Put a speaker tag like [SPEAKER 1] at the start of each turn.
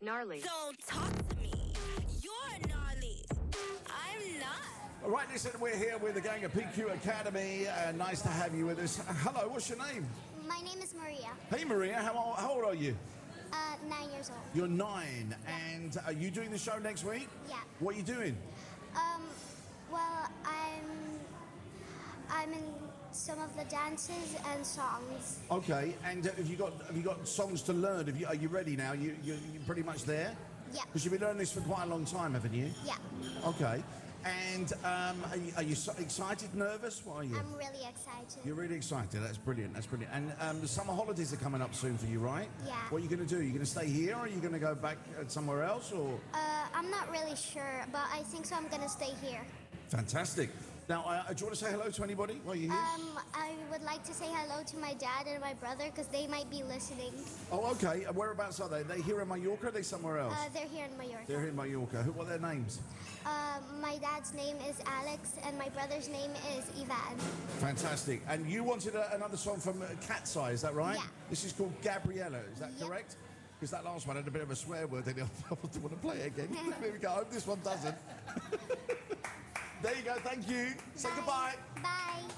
[SPEAKER 1] Gnarly.
[SPEAKER 2] Don't talk to me. You're gnarly. I'm not.
[SPEAKER 3] All right, listen, we're here with the gang of PQ Academy. Nice to have you with us. Hello, what's your name?
[SPEAKER 4] My name is Maria.
[SPEAKER 3] Hey, Maria, how old are you?
[SPEAKER 4] 9 years old.
[SPEAKER 3] You're 9, and are you doing the show next week?
[SPEAKER 4] Yeah.
[SPEAKER 3] What are you doing?
[SPEAKER 4] Well, I'm in some of the dances and songs.
[SPEAKER 3] Okay, and have you got songs to learn? Are you ready now? You're pretty much there?
[SPEAKER 4] Yeah.
[SPEAKER 3] Because you've been learning this for quite a long time, haven't you?
[SPEAKER 4] Yeah.
[SPEAKER 3] Okay. And are you so excited, nervous? What are you?
[SPEAKER 4] I'm really excited.
[SPEAKER 3] You're really excited. That's brilliant. That's brilliant. And the summer holidays are coming up soon for you, right?
[SPEAKER 4] Yeah.
[SPEAKER 3] What are you going to do? Are you going to stay here, or are you going to go back somewhere else, or?
[SPEAKER 4] I'm not really sure, but I think so. I'm gonna stay here.
[SPEAKER 3] Fantastic. Now, do you want to say hello to anybody while you're here?
[SPEAKER 4] I would like to say hello to my dad and my brother because they might be listening.
[SPEAKER 3] Oh, okay. And whereabouts are they? Are they here in Mallorca, or are they somewhere else?
[SPEAKER 4] They're here in Mallorca.
[SPEAKER 3] They're here in Mallorca. What are their names?
[SPEAKER 4] My dad's name is Alex and my brother's name is Ivan.
[SPEAKER 3] Fantastic. And you wanted another song from Cat's Eye, is that right?
[SPEAKER 4] Yeah.
[SPEAKER 3] This is called Gabriella, is that
[SPEAKER 4] Yep.
[SPEAKER 3] correct? Because that last one had a bit of a swear word, and I want to play it again. Here we go. I hope this one doesn't. There you go. Thank you. Say
[SPEAKER 4] Bye.
[SPEAKER 3] goodbye.
[SPEAKER 4] Bye.